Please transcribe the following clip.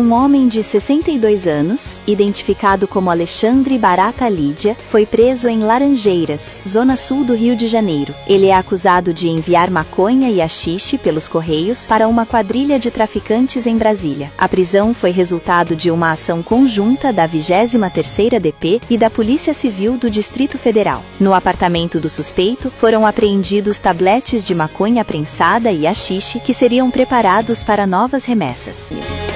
Um homem de 62 anos, identificado como Alexandre Barata Lídia, foi preso em Laranjeiras, zona sul do Rio de Janeiro. Ele é acusado de enviar maconha e haxixe pelos correios para uma quadrilha de traficantes em Brasília. A prisão foi resultado de uma ação conjunta da 23ª DP e da Polícia Civil do Distrito Federal. No apartamento do suspeito, foram apreendidos tabletes de maconha prensada e haxixe que seriam preparados para novas remessas.